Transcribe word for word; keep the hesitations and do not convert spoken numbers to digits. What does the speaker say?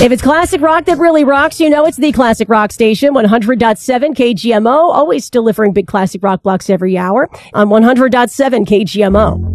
If it's classic rock that really rocks, you know it's the Classic Rock Station, one hundred point seven K G M O, always delivering big classic rock blocks every hour on one hundred point seven K G M O.